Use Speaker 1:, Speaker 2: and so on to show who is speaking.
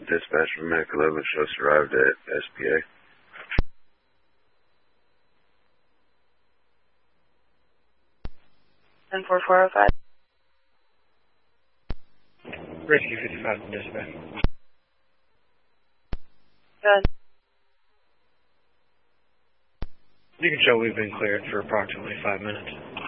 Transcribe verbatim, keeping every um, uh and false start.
Speaker 1: Dispatch from Mac eleven just arrived at S P A.
Speaker 2: ten four four oh five.
Speaker 3: Rescue fifty-five from dispatch.
Speaker 2: Good.
Speaker 3: You can show we've been cleared for approximately five minutes.